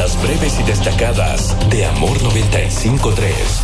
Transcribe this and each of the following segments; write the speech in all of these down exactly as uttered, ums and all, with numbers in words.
las breves y destacadas de Amor noventa y cinco punto tres.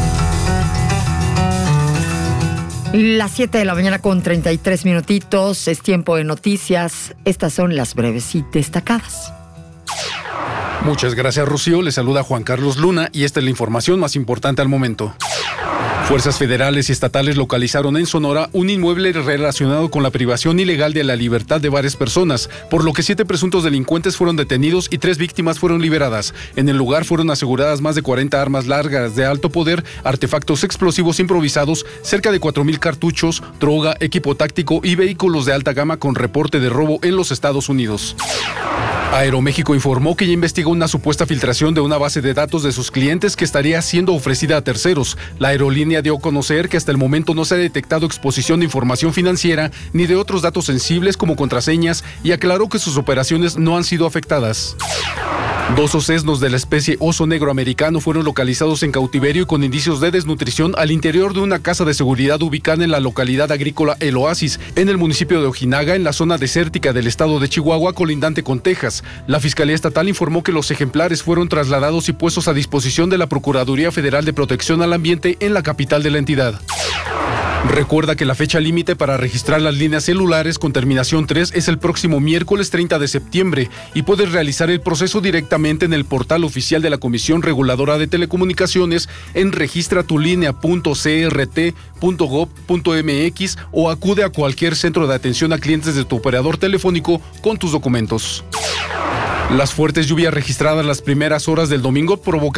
Las siete de la mañana con treinta y tres minutitos, es tiempo de noticias. Estas son las breves y destacadas. Muchas gracias, Rocío. Le saluda Juan Carlos Luna y esta es la información más importante al momento. Fuerzas federales y estatales localizaron en Sonora un inmueble relacionado con la privación ilegal de la libertad de varias personas, por lo que siete presuntos delincuentes fueron detenidos y tres víctimas fueron liberadas. En el lugar fueron aseguradas más de cuarenta armas largas de alto poder, artefactos explosivos improvisados, cerca de cuatro mil cartuchos, droga, equipo táctico y vehículos de alta gama con reporte de robo en los Estados Unidos. Aeroméxico informó que ya investiga una supuesta filtración de una base de datos de sus clientes que estaría siendo ofrecida a terceros. La aerolínea dio a conocer que hasta el momento no se ha detectado exposición de información financiera ni de otros datos sensibles como contraseñas y aclaró que sus operaciones no han sido afectadas. Dos osesnos de la especie oso negro americano fueron localizados en cautiverio y con indicios de desnutrición al interior de una casa de seguridad ubicada en la localidad agrícola El Oasis, en el municipio de Ojinaga, en la zona desértica del estado de Chihuahua, colindante con Texas. La Fiscalía Estatal informó que los ejemplares fueron trasladados y puestos a disposición de la Procuraduría Federal de Protección al Ambiente en la capital de la entidad. Recuerda que la fecha límite para registrar las líneas celulares con terminación tres es el próximo miércoles treinta de septiembre y puedes realizar el proceso directamente en el portal oficial de la Comisión Reguladora de Telecomunicaciones en registratulinea punto c r t punto gob punto m x o acude a cualquier centro de atención a clientes de tu operador telefónico con tus documentos. Las fuertes lluvias registradas las primeras horas del domingo provocaron